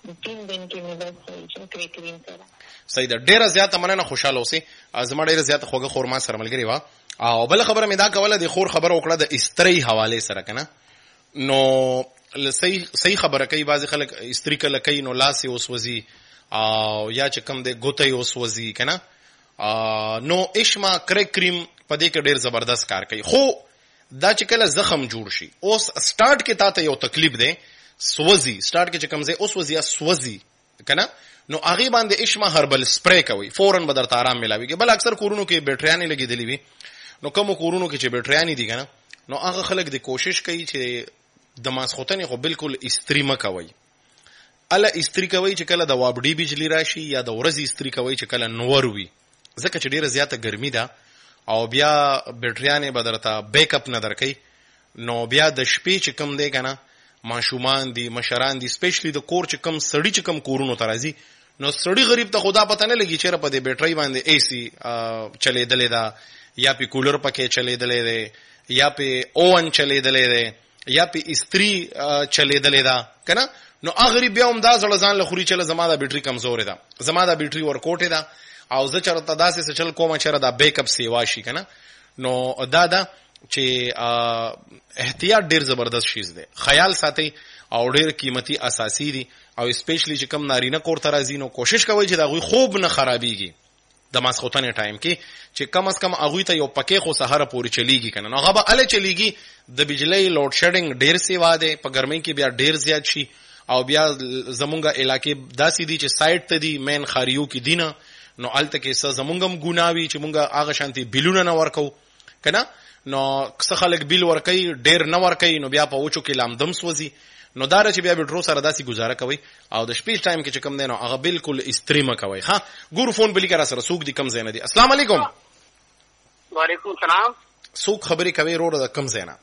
3 दिन کې مې بس چې کریم سره. صحیح ده. ډیره زیاته مننه، خوشاله اوسئ. زما ډیره زیاته خوږه خورما سره ملګری وا. او بل خبره مې دا کوله د خور خبره وکړه د استری حواله سره کنه. نو صحیح خبره کوي، بعضی خلک استری کله کوي نو لاس یې وسوځي او یا چې کم د ګوته یې وسوځي کنه. نو اشما کریم په دې کې ډیر زبردست کار کوي. خو دا چې کله زخم جوړ شي، اوس سٹارټ کې تاته یو تکلیف دی سوځي، سٹارټ کې چې کم ځای اوس وځي سوځي کنه، نو هغه باندې اشما هربل سپری کوي، فورن به درته آرام ملاويږي. بل اکثر کورونو کې بیټریانې لګېدلې وي، نو کوم کورونو کې چې بیټریانې دي کنه، نو هغه خلک د کوشش کوي چې د ماسختنې خو بالکل استری مکوي. اله استری کوي چې کله د وابډي بجلی راشي، یا د ورځې استری کوي چې کله نور وي، ځکه چې ډیره زیاته ګرمي ده او بیا بیټریانې به درته بیک اپ نه درکوي. نو بیا د شپې چې کم دی کنه، ماشومان دي، مشران دي، سپیشلی د کور چې کم سړی چې کم کورونو ته راځي، نو سړی غریب ته خدا پته نه لګي چې په دې بیټری باندې اي سي چلیدلې ده، یا په کولر پکې چلیدلې ده، یا په اوون چلیدلې ده، یا په استری چلیدلې ده کنه. نو هغه بیا هم دا ځل ځان لخوري چې زما د بیټری کمزور ده، زما د بیټری ورکوټه ده، او زه چرته داسې څه چل کوم چې دا بیک اپ سیوا شي کنه. نو دا چې احتیاط ډیر زبردست شیز دی، خیال ساتي او ډیر قیمتي اساسي دي. او سپیشلی چې کم نارینه کور ته راځي نو کوشش کوي چې دا غوي خوب نه خرابيږي د ماسختنې ټایم کې، چې کم از کم هغه ته یو پکې خو سحر پوري چلیږي کنه. نو هغه به اله چلیږي. د بجلی لوډ شیډینګ ډیر سیوا ده، په ګرمۍ کې بیا ډیر زیات شي. او بیا زمونږه علاقې داسې دي چې سایت ته دي مین خاریو کې دینه، نو الته کې څه زمونږم ګناوي چې مونږه هغه شانتي بیلونه نه ورکو کنه. نو څه خلک بیل ورکي ډیر نه ورکي، نو بیا په وچو کې لامدم سوځي. نو دار چې بیا بیټرو سره داسي گزاره کوي او د شپې ټایم کې چې کم دی نو هغه بالکل استریمه کوي. ها ګور فون بلی کرا سره سوق دي کم زینه دي. السلام علیکم. وعلیکم السلام. سوق خبري کوي روړه د کم زینه.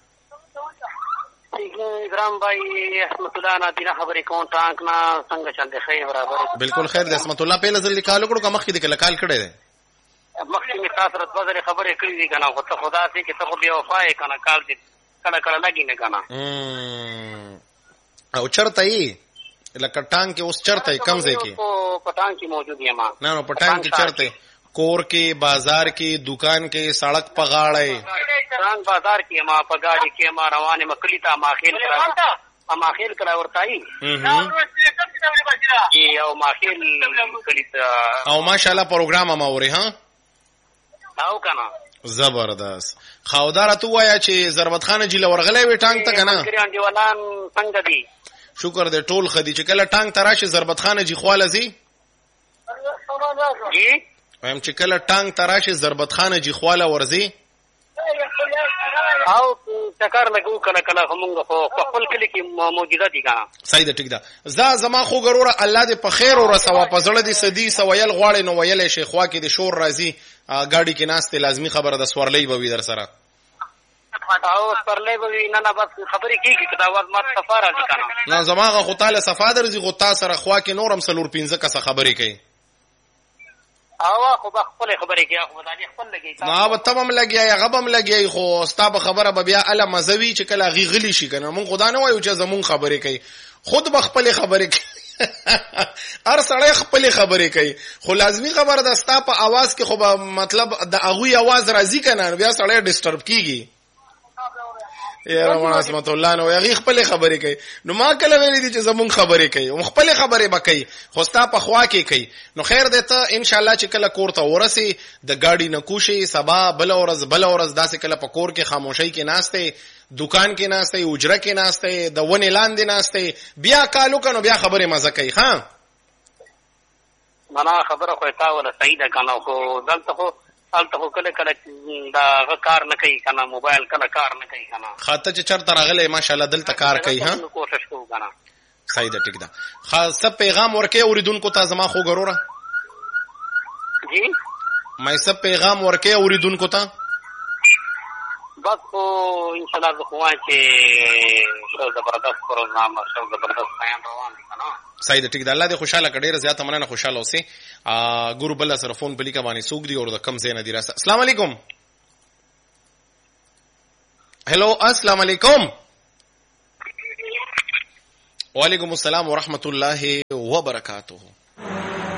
اکرام بھائی اسمت الله نادینا خبرې کوم ټانک نه څنګه چل دی؟ خیر برابر. بالکل خیر دی. اسمت الله په لزل کال کړو کوم مخکې د کال کړی دی؟ مخکې می تاسو رات وزره خبرې کړې دي کنه، خو ته خدا سي چې ته خو بیا وفای کنه کال دې کله کله لګی نه کنه. او چرته یې لکه ټانک کې اوس چرته یې کم ځای کې؟ په ټانک کې موجود یم. نه په ټانک کې چرته کور کې، بازار کې، دکان کې، سړک په غاړه؟ ټانک بازار کې ما په گاډي کې ما روانه مکلی ته ماخیل کړه، ماخیل کړه ورتای او ماخیل کلی ته. او ماشاءالله پروګرام ما اوري. ها او کنه زبردست. خاودار ته وایا چې ضربت خان جیل ورغلې وي ټانک ته کنه؟ ګریان دیوالان څنګه دي؟ شکر دې ټول خدي چې کله ټانک تراشي ضربت خان جی خواله زی جی هم چې کله ټانک تراشي ضربت خان جی خواله ورزي او ټکر لګو کله کله همغه په خپل کلی کې موجوده دي کنه. صحیح ده ټیک ده. زما خو ګروره الله دې په خیر او رسوا په زړه دې سدي سویل غواړي نو ویل شي خوا کې د شور راځي ګاډي کې ناشته لازمی خبره د سورلې به وي در سره او سورلې به وي. نه بس خبرې کیږي چې دا واز مات سفاره دي کنه. نه زماغه خو تعالی صفادر زی غو تاسو سره خوا کې نورم سلور 15 کسه خبرې کوي. او خو خپل خبرې کوي، خو دا خپل لګي. نه به تمام لګي یا غبم لګي، خو ستاب خبره به بیا اله مزوي چې کله غي غلی شي کنه. مونږ خدا نه وایو چې زمون خبرې کوي، خود به خپل خبرې کوي. هر سړی خپل خبرې کوي، خو لازمی خبره ده ستا په आवाज کې خو به مطلب د اغوی आवाज راځي کنه، بیا سړی ډیسټرب کیږي. یاره ما اسمت الله نو یغي خپل خبرې کوي. نو ما کله ویلې دي چې زمون خبرې کوي، او خپل خبرې بکې خو ستا په خوا کې کوي. نو خیر ده ته ان شاء الله چې کله کور ته ورسي د گاډي نه کوشي سبا بل اورز داسې کله په کور کې خاموشي کې ناشته، دکان کې ناشته، اجره کې ناشته، د ونې لاندې ناشته، بیا کالو کنو بیا خبرې مزه کوي. ها معنا خبره خو تا ولا صحیح ده کنه، خو دلته خو کله کله دا کار نه کوي کنه، موبایل کله کار نه کوي کنه. خاطر چې چرته راغله ماشاءالله دلته کار کوي. ها کوشش کوو کنه. صحیح ده ټیک ده. خاصه پیغام ورکې اوریدونکو ته زما خو ګروره جی مې سب پیغام ورکې اوریدونکو ته بس خو ان شاء الله خو چې زبردست پروګرام او زبردست بیان روان دي کنه. صحیح ده ټیک ده. الله دې خوشاله کړي، ډیره زیاته مننه، خوشاله اوسئ. ګورو بل سره فون بلی کا باندې سوق دی او د کم زین دی راسه. السلام علیکم. هلو السلام علیکم. وعلیکم السلام ورحمت الله وبرکاته.